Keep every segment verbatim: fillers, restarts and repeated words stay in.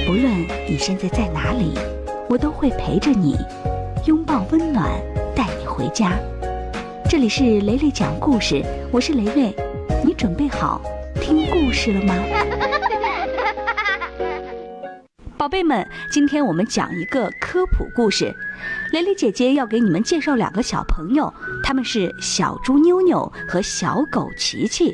不论你现在在哪里，我都会陪着你，拥抱温暖，带你回家。这里是蕾蕾讲故事，我是蕾蕾，你准备好听故事了吗？宝贝们，今天我们讲一个科普故事。蕾蕾姐姐要给你们介绍两个小朋友，他们是小猪妞妞和小狗琪琪。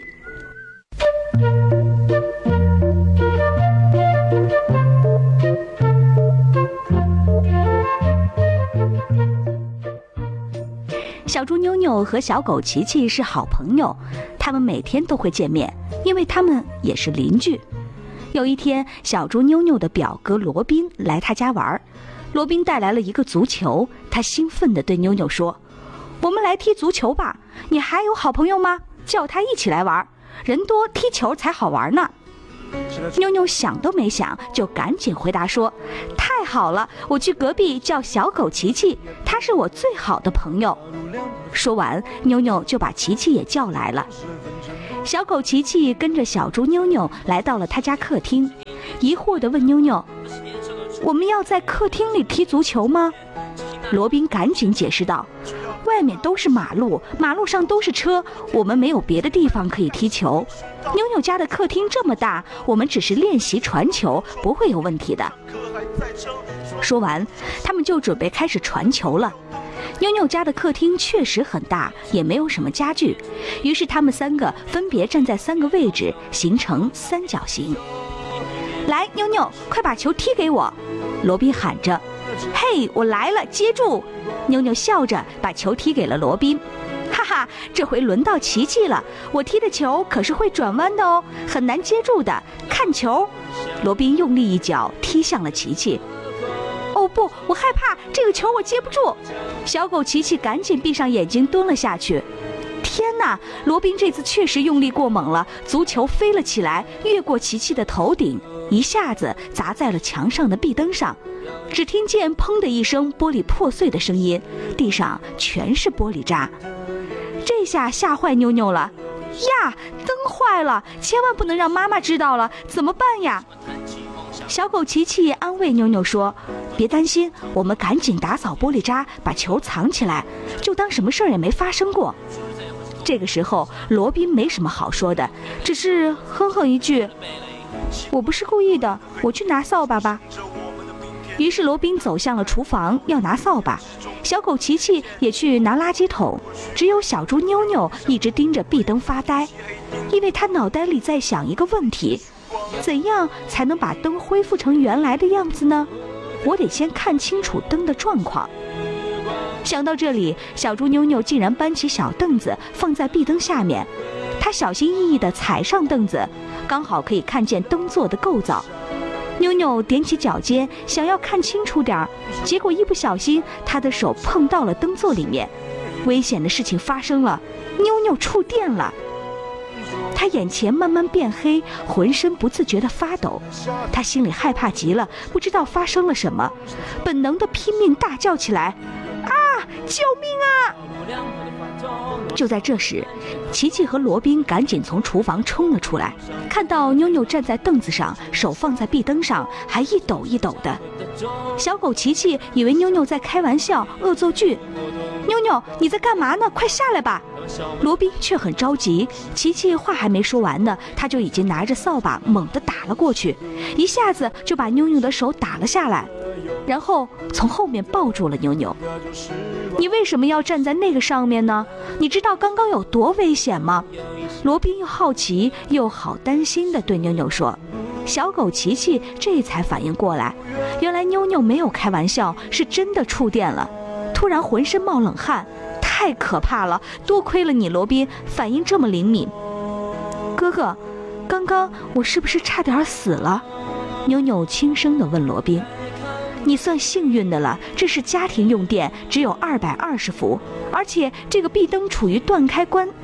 小猪妞妞和小狗琪琪是好朋友，他们每天都会见面，因为他们也是邻居。有一天，小猪妞妞的表哥罗宾来他家玩，罗宾带来了一个足球，他兴奋地对妞妞说：“我们来踢足球吧，你还有好朋友吗？叫他一起来玩，人多踢球才好玩呢。”妞妞想都没想，就赶紧回答说：“太好了，我去隔壁叫小狗琪琪，他是我最好的朋友。”说完，妞妞就把琪琪也叫来了。小狗琪琪跟着小猪妞妞来到了他家客厅，疑惑地问妞妞：“我们要在客厅里踢足球吗？”罗宾赶紧解释道：“外面都是马路，马路上都是车，我们没有别的地方可以踢球。妞妞家的客厅这么大，我们只是练习传球，不会有问题的。”说完，他们就准备开始传球了。妞妞家的客厅确实很大，也没有什么家具，于是他们三个分别站在三个位置，形成三角形。来，妞妞，快把球踢给我！罗宾喊着。嘿，我来了，接住！妞妞笑着把球踢给了罗宾。哈哈，这回轮到琪琪了，我踢的球可是会转弯的哦，很难接住的。看球！罗宾用力一脚踢向了琪琪。哦不，我害怕，这个球我接不住。小狗琪琪赶紧闭上眼睛蹲了下去。天哪，罗宾这次确实用力过猛了，足球飞了起来，越过琪琪的头顶，一下子砸在了墙上的壁灯上。只听见砰的一声玻璃破碎的声音，地上全是玻璃渣。这下吓坏妞妞了。呀，灯坏了，千万不能让妈妈知道了，怎么办呀？小狗琪琪安慰妞妞说：“别担心，我们赶紧打扫玻璃渣，把球藏起来，就当什么事儿也没发生过。”这个时候，罗宾没什么好说的，只是哼哼一句：“我不是故意的，我去拿扫把吧。”于是罗宾走向了厨房，要拿扫把，小狗琪琪也去拿垃圾桶，只有小猪妞妞一直盯着壁灯发呆，因为他脑袋里在想一个问题：怎样才能把灯恢复成原来的样子呢？我得先看清楚灯的状况。想到这里，小猪妞妞竟然搬起小凳子放在壁灯下面，她小心翼翼地踩上凳子，刚好可以看见灯座的构造。妞妞踮起脚尖，想要看清楚点儿，结果一不小心，她的手碰到了灯座里面。危险的事情发生了，妞妞触电了。她眼前慢慢变黑，浑身不自觉地发抖。她心里害怕极了，不知道发生了什么，本能地拼命大叫起来：“啊，救命啊！”就在这时，琪琪和罗宾赶紧从厨房冲了出来，看到妞妞站在凳子上，手放在壁灯上，还一抖一抖的。小狗琪琪以为妞妞在开玩笑，恶作剧。妞妞，你在干嘛呢？快下来吧！罗宾却很着急，琪琪话还没说完呢，他就已经拿着扫把猛地打了过去，一下子就把妞妞的手打了下来，然后从后面抱住了妞妞。你为什么要站在那个上面呢？你知道刚刚有多危险吗？罗宾又好奇又好担心地对妞妞说。小狗琪琪这才反应过来，原来妞妞没有开玩笑，是真的触电了。突然浑身冒冷汗，太可怕了，多亏了你罗宾，反应这么灵敏。哥哥，刚刚我是不是差点死了？妞妞轻声地问罗宾。你算幸运的了，这是家庭用电，只有二百二十伏，而且这个壁灯处于断开关。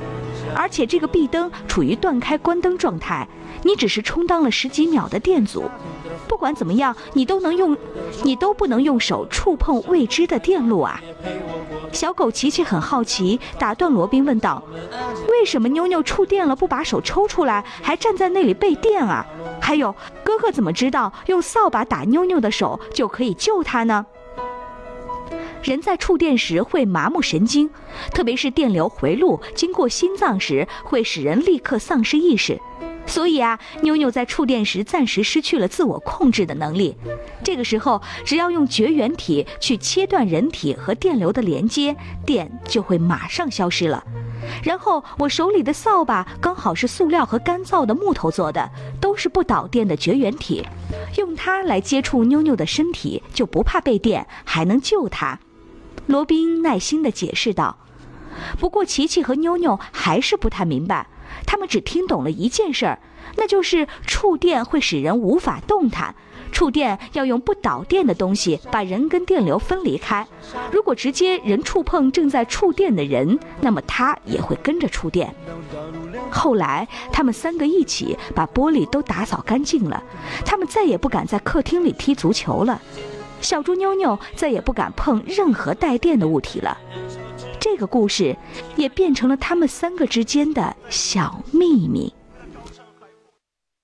而且这个壁灯处于断开关灯状态，你只是充当了十几秒的电阻。不管怎么样，你都能用，你都不能用手触碰未知的电路啊！小狗琪琪很好奇，打断罗宾问道：“为什么妞妞触电了不把手抽出来，还站在那里备电啊？还有，哥哥怎么知道用扫把打妞妞的手就可以救她呢？”人在触电时会麻木神经，特别是电流回路经过心脏时，会使人立刻丧失意识。所以啊，妞妞在触电时暂时失去了自我控制的能力。这个时候，只要用绝缘体去切断人体和电流的连接，电就会马上消失了。然后我手里的扫把刚好是塑料和干燥的木头做的，都是不导电的绝缘体，用它来接触妞妞的身体，就不怕被电，还能救她。罗宾耐心地解释道。不过琪琪和妞妞还是不太明白，他们只听懂了一件事儿，那就是触电会使人无法动弹，触电要用不导电的东西把人跟电流分离开。如果直接人触碰正在触电的人，那么他也会跟着触电。后来他们三个一起把玻璃都打扫干净了，他们再也不敢在客厅里踢足球了。小猪妞妞再也不敢碰任何带电的物体了。这个故事也变成了他们三个之间的小秘密。